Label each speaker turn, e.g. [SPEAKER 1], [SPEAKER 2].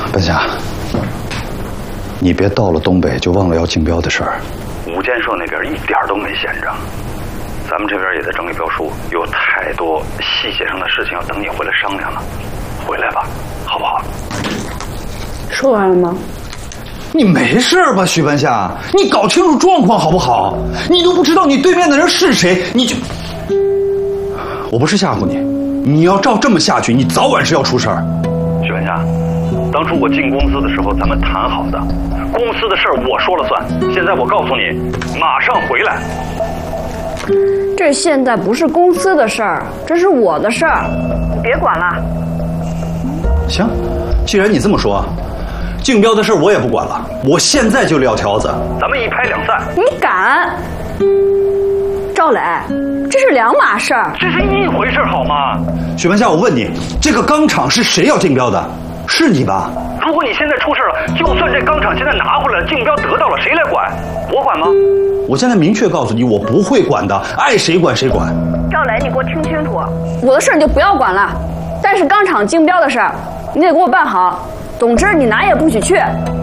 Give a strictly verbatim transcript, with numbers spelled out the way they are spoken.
[SPEAKER 1] 半夏，你别到了东北就忘了要竞标的事儿。
[SPEAKER 2] 五建设那边一点都没闲着，咱们这边也在整理标书，有太多细节上的事情要等你回来商量了。回来吧，好不好？
[SPEAKER 3] 说完了吗？
[SPEAKER 1] 你没事吧，许半夏？你搞清楚状况好不好？你都不知道你对面的人是谁，你就……我不是吓唬你，你要照这么下去，你早晚是要出事儿。
[SPEAKER 2] 许半夏，当初我进公司的时候，咱们谈好的，公司的事儿我说了算。现在我告诉你，马上回来。
[SPEAKER 3] 这现在不是公司的事儿，这是我的事儿，你别管了。
[SPEAKER 1] 行，既然你这么说。竞标的事我也不管了，我现在就撂条子，
[SPEAKER 2] 咱们一拍两散。
[SPEAKER 3] 你敢？赵磊，这是两码事儿，
[SPEAKER 2] 这是一回事好吗？
[SPEAKER 1] 许半夏，我问你，这个钢厂是谁要竞标的？是你吧？
[SPEAKER 2] 如果你现在出事了，就算这钢厂现在拿回来了，竞标得到了，谁来管？我管吗？
[SPEAKER 1] 我现在明确告诉你，我不会管的，爱谁管谁管。
[SPEAKER 3] 赵磊，你给我听清楚，我的事儿你就不要管了，但是钢厂竞标的事儿，你得给我办好。总之，你哪也不许去。